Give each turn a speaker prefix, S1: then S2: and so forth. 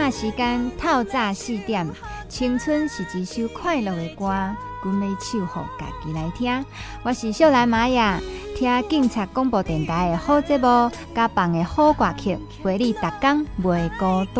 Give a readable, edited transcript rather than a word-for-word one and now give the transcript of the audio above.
S1: 的时间透早4点，青春是一首快乐的歌，阮要唱予家己来听。我是秀兰玛雅，听警察广播电台的好节目，甲放的好歌曲，陪你逐天袂孤单。